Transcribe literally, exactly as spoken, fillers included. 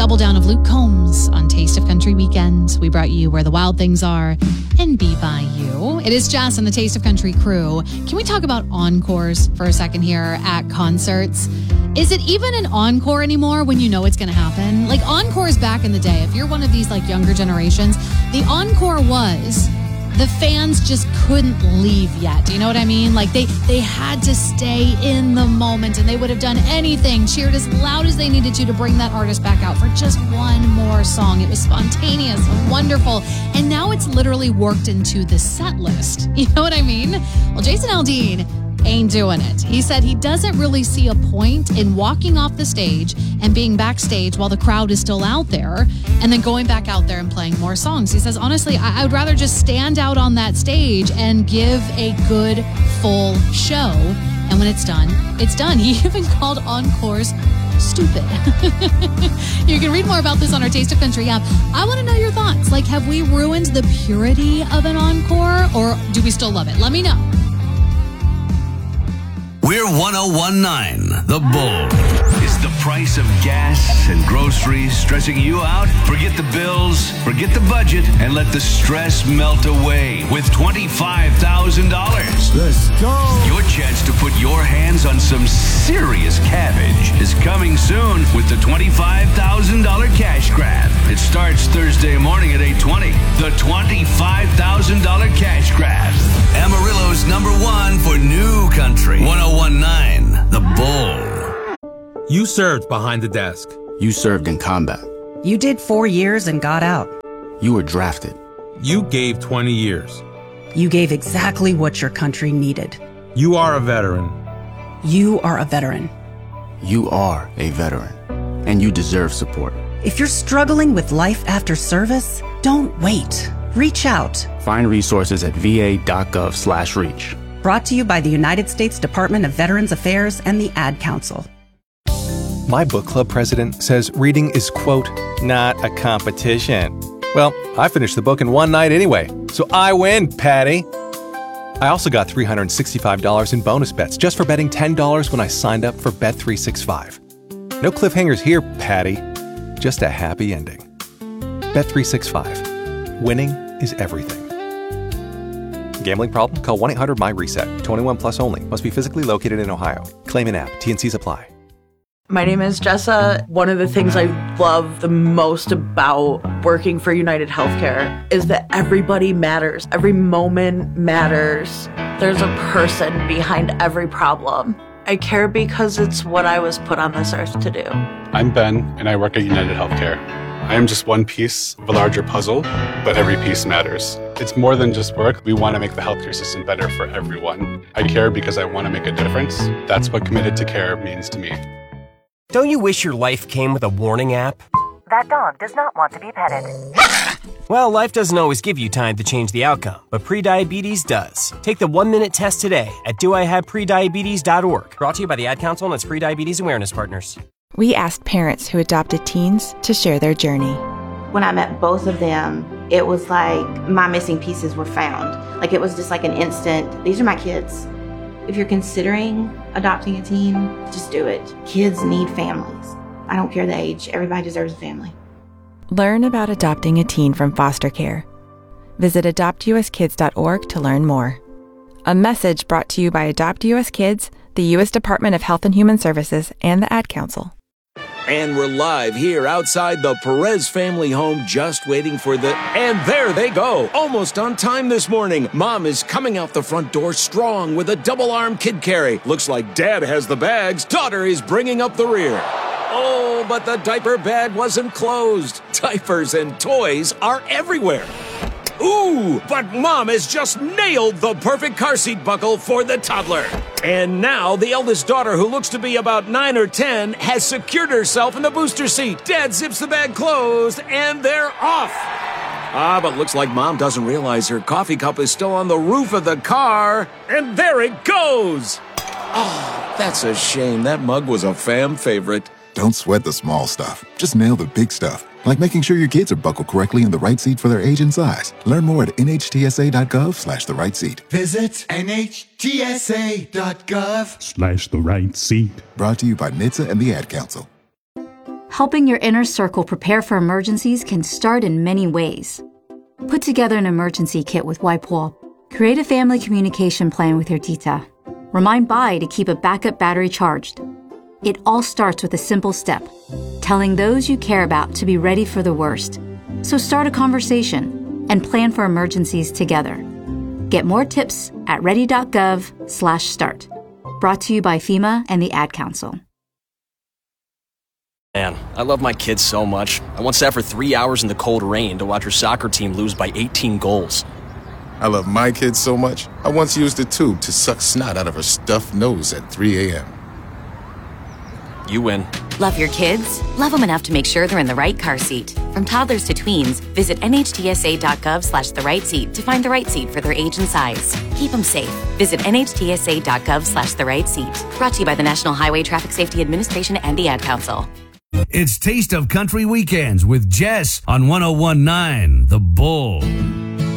double down of Luke Combs on Taste of Country Weekend. We brought you Where the Wild Things Are and Be By You. It is Jess and the Taste of Country crew. Can we talk about encores for a second here at concerts? Is it even an encore anymore when you know it's going to happen? Like, encores back in the day, if you're one of these like younger generations, the encore was the fans just couldn't leave yet. You know what I mean? Like, they, they had to stay in the moment, and they would have done anything, cheered as loud as they needed to to bring that artist back out for just one more song. It was spontaneous, wonderful, and now it's literally worked into the set list. You know what I mean? Well, Jason Aldean ain't doing it. He said he doesn't really see a point in walking off the stage and being backstage while the crowd is still out there and then going back out there and playing more songs. He says, honestly, I, I would rather just stand out on that stage and give a good, full show. And when it's done, it's done. He even called encores stupid. You can read more about this on our Taste of Country app. I want to know your thoughts. Like, have we ruined the purity of an encore, or do we still love it? Let me know. We're one oh one point nine, The Bull. Is the price of gas and groceries stressing you out? Forget the bills, forget the budget, and let the stress melt away with twenty-five thousand dollars. Let's go! Your chance to put your hands on some serious cabbage is coming soon with the twenty-five thousand dollars cash grab. It starts Thursday morning at eight twenty. The twenty-five thousand dollars cash grab. Amarillo's number one for new country. one oh one point nine, The Bull. You served behind the desk. You served in combat. You did four years and got out. You were drafted. You gave twenty years. You gave exactly what your country needed. You are a veteran. You are a veteran. You are a veteran. And you deserve support. If you're struggling with life after service, don't wait. Reach out. Find resources at va.gov slash reach. Brought to you by the United States Department of Veterans Affairs and the Ad Council. My book club president says reading is, quote, not a competition. Well, I finished the book in one night anyway, so I win, Patty. I also got three hundred sixty-five dollars in bonus bets just for betting ten dollars when I signed up for Bet three sixty-five. No cliffhangers here, Patty. Just a happy ending. Bet three sixty-five. Winning is everything. Gambling problem? Call one eight hundred my reset. twenty-one plus only. Must be physically located in Ohio. Claim in app. T and Cs apply. My name is Jessa. One of the things I love the most about working for United Healthcare is that everybody matters. Every moment matters. There's a person behind every problem. I care because it's what I was put on this earth to do. I'm Ben, and I work at United Healthcare. I am just one piece of a larger puzzle, but every piece matters. It's more than just work. We want to make the healthcare system better for everyone. I care because I want to make a difference. That's what Committed to Care means to me. Don't you wish your life came with a warning app? That dog does not want to be petted. Well, life doesn't always give you time to change the outcome, but prediabetes does. Take the one-minute test today at do I have prediabetes dot org. Brought to you by the Ad Council and its Prediabetes Awareness Partners. We asked parents who adopted teens to share their journey. When I met both of them, it was like my missing pieces were found. Like, it was just like an instant, these are my kids. If you're considering adopting a teen, just do it. Kids need families. I don't care the age. Everybody deserves a family. Learn about adopting a teen from foster care. Visit adopt u s kids dot org to learn more. A message brought to you by Adopt U S Kids, the U S Department of Health and Human Services, and the Ad Council. And we're live here outside the Perez family home, just waiting for the... And there they go! Almost on time this morning. Mom is coming out the front door strong with a double-arm kid carry. Looks like Dad has the bags. Daughter is bringing up the rear. Oh, but the diaper bag wasn't closed. Diapers and toys are everywhere. Ooh, but Mom has just nailed the perfect car seat buckle for the toddler. And now the eldest daughter, who looks to be about nine or ten, has secured herself in the booster seat. Dad zips the bag closed, and they're off. Ah, but looks like Mom doesn't realize her coffee cup is still on the roof of the car. And there it goes. Oh, that's a shame. That mug was a fam favorite. Don't sweat the small stuff. Just nail the big stuff. Like making sure your kids are buckled correctly in the right seat for their age and size. Learn more at N H T S A dot gov slash the right seat. Visit N H T S A dot gov slash the right seat. Brought to you by N H T S A and the Ad Council. Helping your inner circle prepare for emergencies can start in many ways. Put together an emergency kit with WIPOL. Create a family communication plan with your tita. Remind Bai to keep a backup battery charged. It all starts with a simple step, telling those you care about to be ready for the worst. So start a conversation and plan for emergencies together. Get more tips at ready.gov slash start. Brought to you by FEMA and the Ad Council. Man, I love my kids so much. I once sat for three hours in the cold rain to watch her soccer team lose by eighteen goals. I love my kids so much, I once used a tube to suck snot out of her stuffed nose at three a.m. You win. Love your kids? Love them enough to make sure they're in the right car seat. From toddlers to tweens, visit nhtsa.gov slash the right seat to find the right seat for their age and size. Keep them safe. Visit nhtsa.gov slash the right seat. Brought to you by the National Highway Traffic Safety Administration and the Ad Council. It's Taste of Country Weekends with Jess on one oh one point nine The Bull.